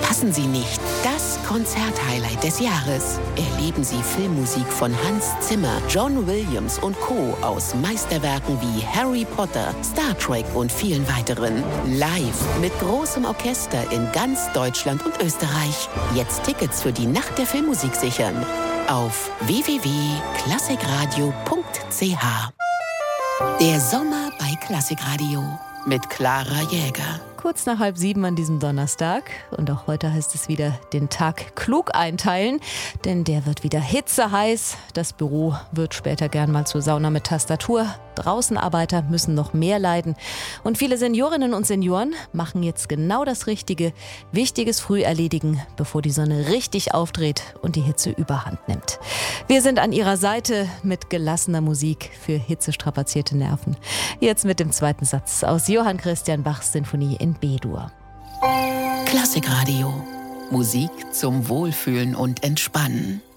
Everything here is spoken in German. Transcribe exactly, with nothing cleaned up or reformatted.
Verpassen Sie nicht das Konzerthighlight des Jahres. Erleben Sie Filmmusik von Hans Zimmer, John Williams und Co. aus Meisterwerken wie Harry Potter, Star Trek und vielen weiteren. Live mit großem Orchester in ganz Deutschland und Österreich. Jetzt Tickets für die Nacht der Filmmusik sichern. Auf w w w punkt klassikradio punkt c h. Der Sommer bei Klassikradio mit Clara Jäger. Kurz nach halb sieben an diesem Donnerstag. Und auch heute heißt es wieder, den Tag klug einteilen. Denn der wird wieder hitzeheiß. Das Büro wird später gern mal zur Sauna mit Tastatur. Draußenarbeiter müssen noch mehr leiden. Und viele Seniorinnen und Senioren machen jetzt genau das Richtige. Wichtiges früh erledigen, bevor die Sonne richtig aufdreht und die Hitze überhand nimmt. Wir sind an ihrer Seite mit gelassener Musik für hitzestrapazierte Nerven. Jetzt mit dem zweiten Satz aus Johann Christian Bachs Sinfonie in B-Dur. Klassikradio. Musik zum Wohlfühlen und Entspannen.